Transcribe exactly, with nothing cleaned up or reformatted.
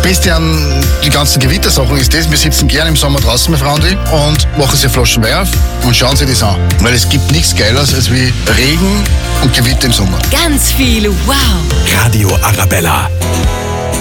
Beste an die ganzen Gewittersachen ist das, wir sitzen gerne im Sommer draußen, meine Frau und ich, und machen sich Flaschen Wein auf und schauen sich das an. Weil es gibt nichts Geileres als wie Regen und Gewitter im Sommer. Ganz viel Wow. Radio Arabella.